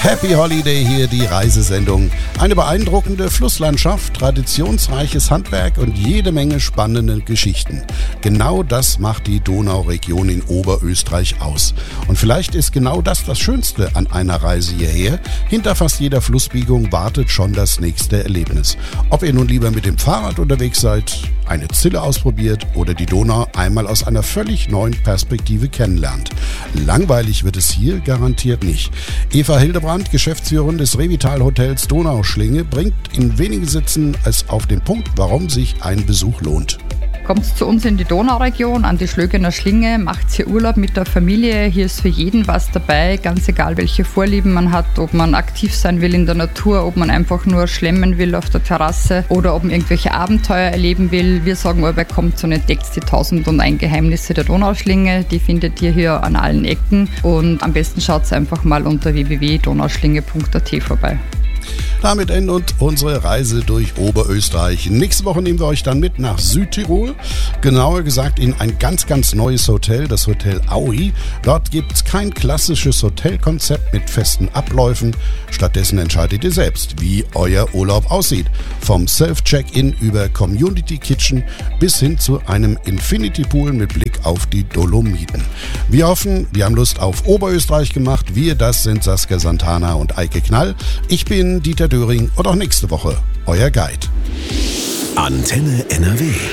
Happy Holiday hier, die Reisesendung. Eine beeindruckende Flusslandschaft, traditionsreiches Handwerk und jede Menge spannende Geschichten. Genau das macht die Donauregion in Oberösterreich aus. Und vielleicht ist genau das Schönste an einer Reise hierher. Hinter fast jeder Flussbiegung wartet schon das nächste Erlebnis. Ob ihr nun lieber mit dem Fahrrad unterwegs seid, eine Zille ausprobiert oder die Donau einmal aus einer völlig neuen Perspektive kennenlernt. Langweilig wird es hier garantiert nicht. Eva Hildebrand, Geschäftsführerin des Revital Hotels Donauschlinge, bringt in wenigen Sätzen es auf den Punkt, warum sich ein Besuch lohnt. Kommt zu uns in die Donauregion, an die Schlögener Schlinge, macht hier Urlaub mit der Familie. Hier ist für jeden was dabei, ganz egal welche Vorlieben man hat, ob man aktiv sein will in der Natur, ob man einfach nur schlemmen will auf der Terrasse oder ob man irgendwelche Abenteuer erleben will. Wir sagen aber, kommt und entdeckt die 1001 Geheimnisse der Donauschlinge. Die findet ihr hier an allen Ecken und am besten schaut einfach mal unter www.donauschlinge.at vorbei. Damit endet unsere Reise durch Oberösterreich. Nächste Woche nehmen wir euch dann mit nach Südtirol. Genauer gesagt in ein ganz, ganz neues Hotel, das Hotel Aui. Dort gibt es kein klassisches Hotelkonzept mit festen Abläufen. Stattdessen entscheidet ihr selbst, wie euer Urlaub aussieht. Vom Self-Check-In über Community Kitchen bis hin zu einem Infinity Pool mit Blick auf die Dolomiten. Wir hoffen, wir haben Lust auf Oberösterreich gemacht. Wir, das sind Saskia Santana und Eike Knall. Ich bin Dieter Döring und auch nächste Woche euer Guide. Antenne NRW.